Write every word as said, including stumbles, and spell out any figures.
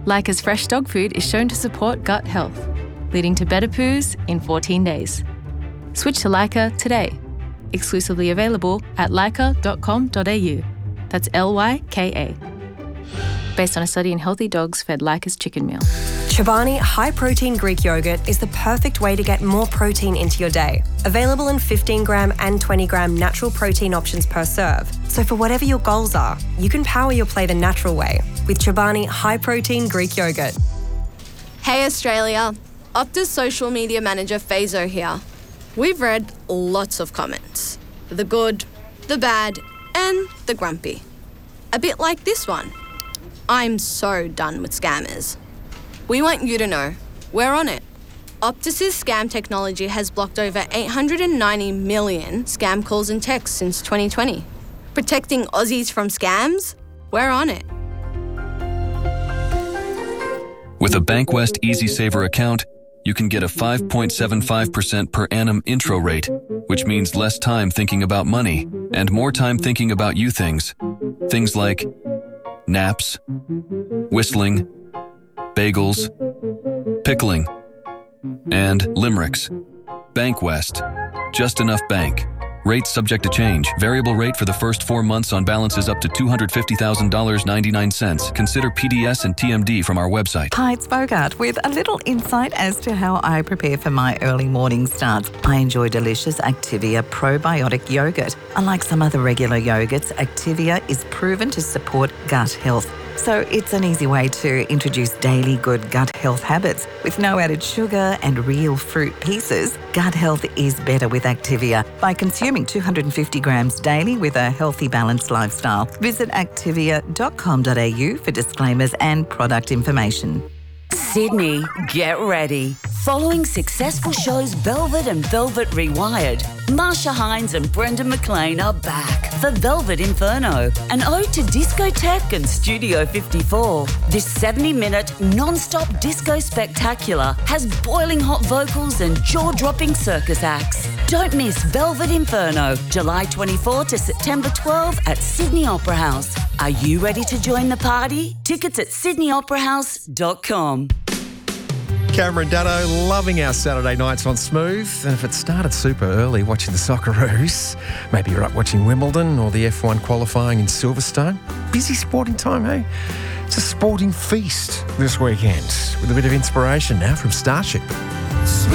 Leica's fresh dog food is shown to support gut health, leading to better poos in fourteen days. Switch to Leica today. Exclusively available at leica dot com dot a u. That's L Y K A. Based on a study in healthy dogs fed Leica's chicken meal. Chobani high-protein Greek yogurt is the perfect way to get more protein into your day. Available in fifteen gram and twenty gram natural protein options per serve. So for whatever your goals are, you can power your play the natural way with Chobani high-protein Greek yogurt. Hey Australia, Optus social media manager Fazo here. We've read lots of comments. The good, the bad, and the grumpy. A bit like this one. I'm so done with scammers. We want you to know, we're on it. Optus's scam technology has blocked over eight hundred ninety million scam calls and texts since twenty twenty. Protecting Aussies from scams? We're on it. With a Bankwest EasySaver account, you can get a five point seven five percent per annum intro rate, which means less time thinking about money and more time thinking about you things. Things like naps, whistling, bagels, pickling, and limericks. Bankwest. Just enough bank. Rates subject to change. Variable rate for the first four months on balances up to two hundred fifty thousand dollars and ninety-nine cents. Consider P D S and T M D from our website. Hi, it's Bogart with a little insight as to how I prepare for my early morning starts. I enjoy delicious Activia probiotic yogurt. Unlike some other regular yogurts, Activia is proven to support gut health. So it's an easy way to introduce daily good gut health habits. With no added sugar and real fruit pieces, gut health is better with Activia by consuming two hundred fifty grams daily with a healthy, balanced lifestyle. Visit activia dot com dot a u for disclaimers and product information. Sydney, get ready. Following successful shows Velvet and Velvet Rewired, Marsha Hines and Brendan McLean are back for Velvet Inferno, an ode to discotheque and Studio fifty-four. This seventy-minute non-stop disco spectacular has boiling hot vocals and jaw-dropping circus acts. Don't miss Velvet Inferno, July twenty-fourth to September twelfth at Sydney Opera House. Are you ready to join the party? Tickets at sydney opera house dot com. Cameron Dano, loving our Saturday nights on Smooth. And if it started super early watching the Socceroos, maybe you're up watching Wimbledon or the F one qualifying in Silverstone. Busy sporting time, eh? It's a sporting feast this weekend with a bit of inspiration now from Starship. Smooth.